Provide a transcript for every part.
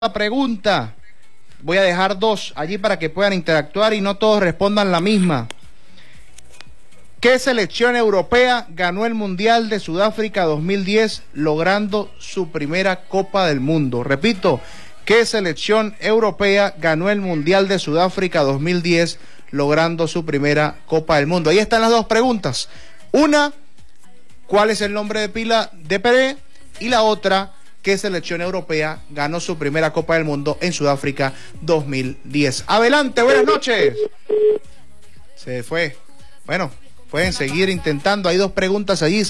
La pregunta, voy a dejar dos allí para que puedan interactuar y no todos respondan la misma. ¿Qué selección europea ganó el Mundial de Sudáfrica 2010 logrando su primera Copa del Mundo? Repito, ¿qué selección europea ganó el Mundial de Sudáfrica 2010 logrando su primera Copa del Mundo? Ahí están las dos preguntas. Una, ¿cuál es el nombre de pila de Pelé? Y la otra, ¿qué selección europea ganó su primera Copa del Mundo en Sudáfrica 2010? Adelante, buenas noches. Se fue. Bueno, pueden seguir intentando. Hay dos preguntas allí,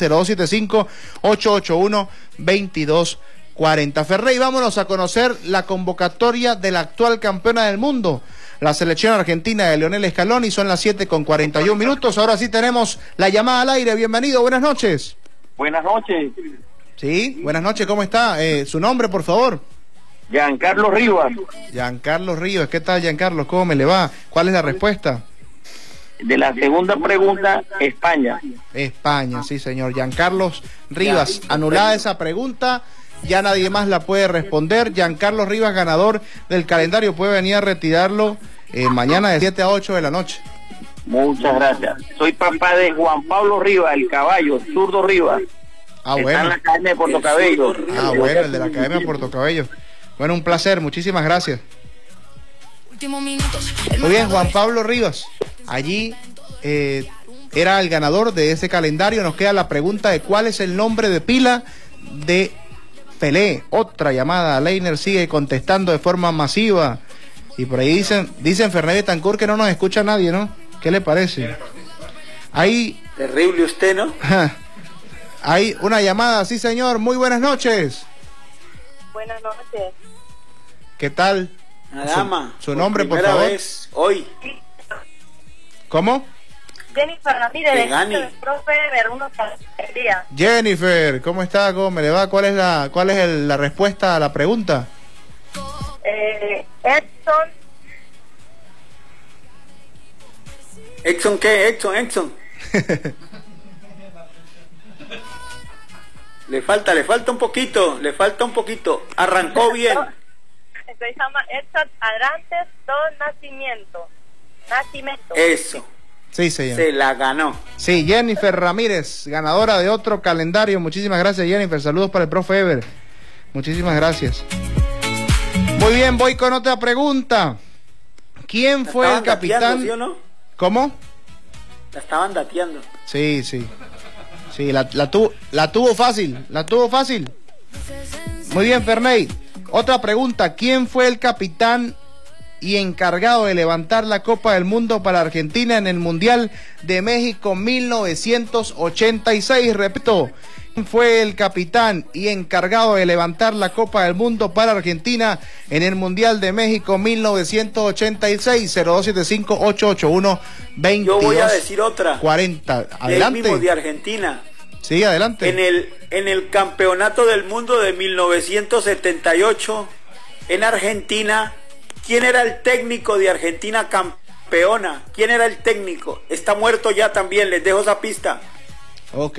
0275-881-2240. Ferrey, vámonos a conocer la convocatoria de la actual campeona del mundo, la selección argentina de Lionel Scaloni. Son las 7:41. Ahora sí tenemos la llamada al aire. Bienvenido, buenas noches. Buenas noches. Sí, buenas noches, ¿cómo está? Su nombre, por favor. Giancarlo Rivas. Giancarlo Rivas, ¿qué tal, Giancarlo? ¿Cómo me le va? ¿Cuál es la respuesta? De la segunda pregunta, España. España, sí, señor. Giancarlo Rivas, anulada esa pregunta, ya nadie más la puede responder. Giancarlo Rivas, ganador del calendario, puede venir a retirarlo mañana de 7 a 8 de la noche. Muchas gracias. Soy papá de Juan Pablo Rivas, el caballo, zurdo Rivas. Ah, bueno. Está en la Academia de Puerto Cabello. Ah, bueno, el de la Academia de Puerto Cabello. Bueno, un placer, muchísimas gracias. Muy bien, Juan Pablo Rivas. Allí era el ganador de ese calendario. Nos queda la pregunta de cuál es el nombre de pila de Pelé. Otra llamada. Leiner sigue contestando de forma masiva. Y por ahí dicen Fernández Betancourt que no nos escucha nadie, ¿no? ¿Qué le parece? Ahí... Terrible usted, ¿no? Hay una llamada, sí señor, muy buenas noches. Buenas noches. ¿Qué tal? Una dama. Su nombre, por favor. Vez hoy. ¿Cómo? Jennifer Ramírez, del profe Veruno Saldría. Jennifer, ¿cómo está? ¿Cómo me le va? ¿Cuál es la respuesta a la pregunta? Edson. ¿Edson qué? Edson. Le falta un poquito. Arrancó bien. Se llama Edson Arantes Don Nacimiento. Eso. Sí, señor. Se la ganó. Sí, Jennifer Ramírez, ganadora de otro calendario. Muchísimas gracias, Jennifer. Saludos para el profe Ever. Muchísimas gracias. Muy bien, voy con otra pregunta. ¿Quién fue el capitán? ¿Sí o no? ¿Cómo? La estaban dateando. Sí. Sí, la tuvo fácil. Muy bien, Ferney. Otra pregunta. ¿Quién fue el capitán y encargado de levantar la Copa del Mundo para Argentina en el Mundial de México 1986? Repito, ¿quién fue el capitán y encargado de levantar la Copa del Mundo para Argentina en el Mundial de México 1986? 0275-881-2240. Yo voy a decir otra. Adelante. El mismo de Argentina. Sí, adelante. En el Campeonato del Mundo de 1978 en Argentina, ¿quién era el técnico de Argentina campeona? ¿Quién era el técnico? Está muerto ya también, les dejo esa pista. Ok.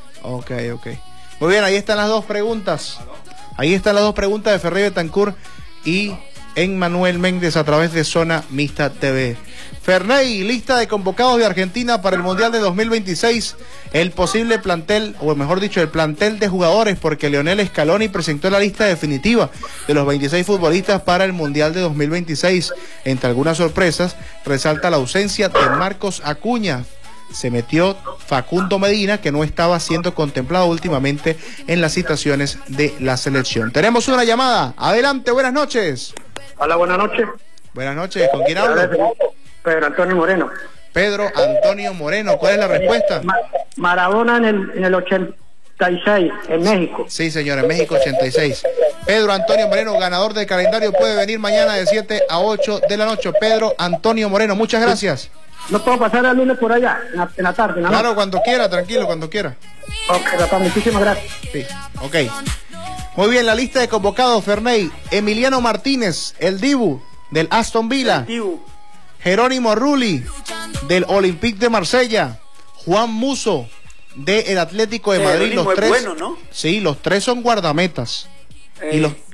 Muy bien, ahí están las dos preguntas. Ahí están las dos preguntas de Ferrey Betancourt y Emmanuel Méndez a través de Zona Mixta TV. Ferney, lista de convocados de Argentina para el Mundial de 2026. El posible plantel, o mejor dicho, el plantel de jugadores, porque Lionel Scaloni presentó la lista definitiva de los 26 futbolistas para el Mundial de 2026. Entre algunas sorpresas, resalta la ausencia de Marcos Acuña. Se metió Facundo Medina, que no estaba siendo contemplado últimamente en las citaciones de la selección. Tenemos una llamada. Adelante, buenas noches. Hola, buenas noches. Buenas noches, ¿con quién hablo? Pedro Antonio Moreno. Pedro Antonio Moreno, ¿cuál es la respuesta? Maradona en el 86, en México. Sí, señor, en México 86. Pedro Antonio Moreno, ganador del calendario, puede venir mañana de 7 a 8 de la noche. Pedro Antonio Moreno, muchas gracias. ¿No puedo pasar el lunes por allá, en la tarde? ¿no? Claro, cuando quiera, tranquilo, cuando quiera. Ok, papá, muchísimas gracias. Sí, ok. Muy bien, la lista de convocados, Ferney. Emiliano Martínez, el Dibu, del Aston Villa. Jerónimo Rulli, del Olympique de Marsella. Juan Musso, del Atlético de Madrid. Los tres, bueno, ¿no? Sí, los tres son guardametas.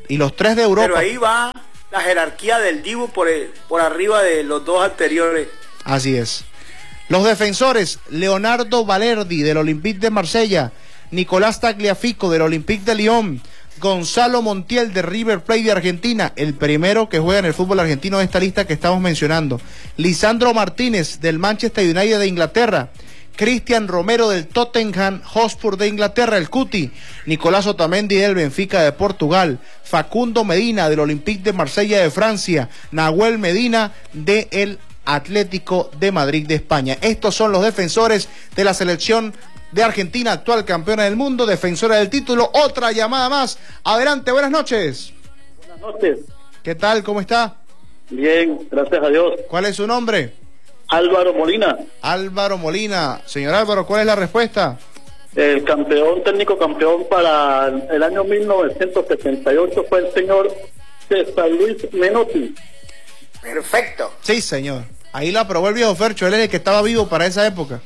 Y los 3 de Europa. Pero ahí va la jerarquía del Dibu por arriba de los 2 anteriores. Así es. Los defensores, Leonardo Valerdi del Olympique de Marsella, Nicolás Tagliafico del Olympique de Lyon, Gonzalo Montiel de River Plate de Argentina, el primero que juega en el fútbol argentino de esta lista que estamos mencionando, Lisandro Martínez del Manchester United de Inglaterra, Cristian Romero del Tottenham Hotspur de Inglaterra, el Cuti, Nicolás Otamendi del Benfica de Portugal, Facundo Medina del Olympique de Marsella de Francia, Nahuel Medina del Atlético de Madrid de España. Estos son los defensores de la selección de Argentina, actual campeona del mundo, defensora del título. Otra llamada más. Adelante, buenas noches. Buenas noches. ¿Qué tal? ¿Cómo está? Bien, gracias a Dios. ¿Cuál es su nombre? Álvaro Molina. Álvaro Molina. Señor Álvaro, ¿cuál es la respuesta? El técnico campeón para el año 1978 fue el señor César Luis Menotti. Perfecto. Sí, señor. Ahí la aprobó el viejo Fercho, él es el que estaba vivo para esa época.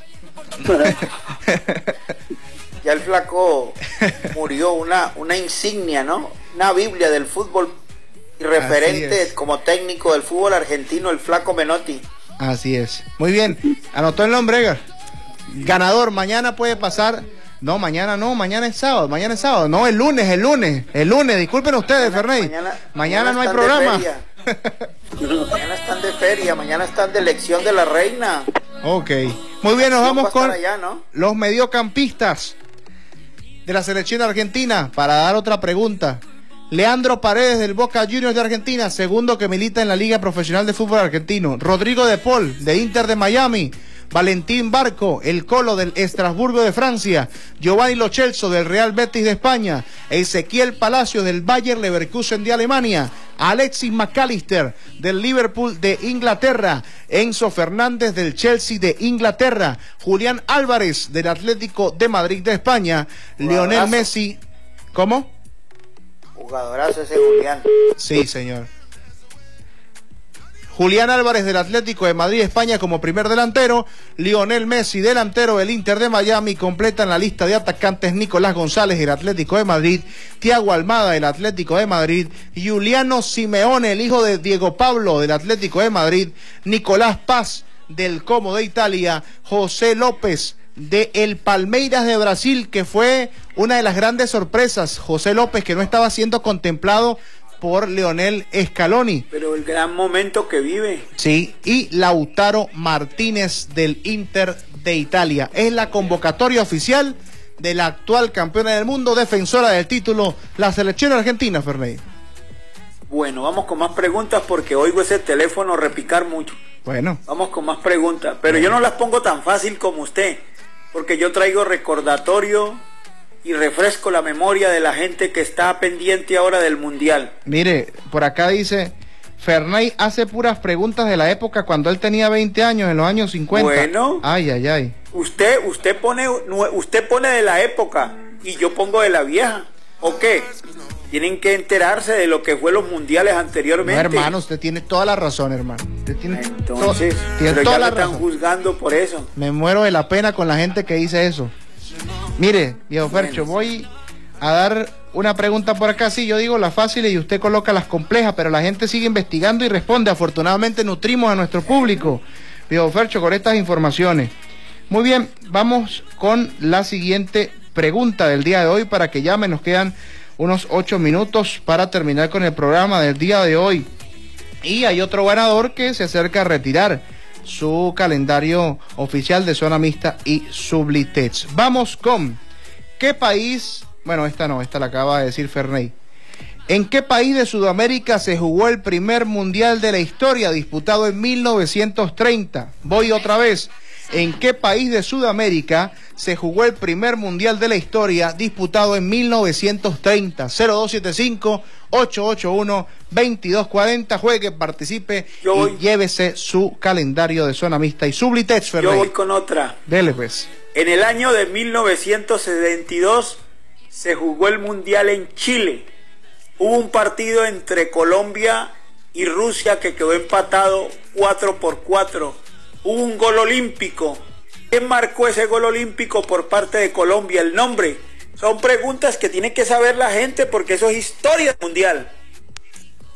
Ya el flaco murió, una insignia, ¿no? Una Biblia del fútbol y referente como técnico del fútbol argentino, el flaco Menotti. Así es. Muy bien. Anotó el nombre, Edgar. Ganador, mañana puede pasar. No, mañana no, mañana es sábado. No, el lunes. Disculpen ustedes, Ferney. Mañana no hay programa. Mañana están de feria, mañana están de elección de la reina. Ok. Muy bien, nos vamos con allá, ¿no? Los mediocampistas de la selección argentina. Para dar otra pregunta. Leandro Paredes del Boca Juniors de Argentina, segundo que milita en la Liga Profesional de Fútbol Argentino. Rodrigo de Paul de Inter de Miami. Valentín Barco, el Colo del Estrasburgo de Francia. Giovanni Lo Celso del Real Betis de España. Ezequiel Palacios del Bayer Leverkusen de Alemania. Alexis McAllister del Liverpool de Inglaterra. Enzo Fernández del Chelsea de Inglaterra. Julián Álvarez del Atlético de Madrid de España. Lionel Messi. ¿Cómo? Jugadorazo ese Julián. Sí, señor. Julián Álvarez del Atlético de Madrid, España como primer delantero. Lionel Messi, delantero del Inter de Miami. Completan la lista de atacantes Nicolás González del Atlético de Madrid. Thiago Almada del Atlético de Madrid. Giuliano Simeone, el hijo de Diego Pablo del Atlético de Madrid. Nicolás Paz del Como de Italia. José López de el Palmeiras de Brasil, que fue una de las grandes sorpresas. José López, que no estaba siendo contemplado por Leonel Scaloni. Pero el gran momento que vive. Sí, y Lautaro Martínez del Inter de Italia. Es la convocatoria oficial de la actual campeona del mundo, defensora del título, la selección argentina, Ferney. Bueno, vamos con más preguntas porque oigo ese teléfono repicar mucho. Bueno. Vamos con más preguntas, pero yo no las pongo tan fácil como usted, porque yo traigo recordatorio y refresco la memoria de la gente que está pendiente ahora del Mundial. Mire, por acá dice, Ferney hace puras preguntas de la época cuando él tenía 20 años, en los años 50. Bueno. Ay. Usted pone de la época y yo pongo de la vieja. ¿O qué? Tienen que enterarse de lo que fue los mundiales anteriormente. No, hermano, usted tiene toda la razón, hermano. Usted tiene Entonces, tiene pero toda ya la lo están razón. juzgando por eso. Me muero de la pena con la gente que dice eso. Mire, viejo Fercho, voy a dar una pregunta por acá. Sí, yo digo las fáciles y usted coloca las complejas, pero la gente sigue investigando y responde. Afortunadamente nutrimos a nuestro público, viejo Fercho, con estas informaciones. Muy bien, vamos con la siguiente pregunta del día de hoy para que llamen. Nos quedan unos 8 minutos para terminar con el programa del día de hoy. Y hay otro ganador que se acerca a retirar su calendario oficial de zona mixta y Sublitex. Vamos con ¿qué país? Bueno, esta la acaba de decir Ferney. ¿En qué país de Sudamérica se jugó el primer mundial de la historia disputado en 1930? Voy otra vez. ¿En qué país de Sudamérica se jugó el primer mundial de la historia disputado en 1930? 0275-881-2240. Juegue, participe y llévese su calendario de zona mixta y Sublitex, Ferney. Yo voy con otra. Dele, pues. En el año de 1972 se jugó el mundial en Chile. Hubo un partido entre Colombia y Rusia que quedó empatado 4-4. Hubo un gol olímpico. ¿Quién marcó ese gol olímpico por parte de Colombia? El nombre, Son preguntas que tiene que saber la gente porque eso es historia mundial.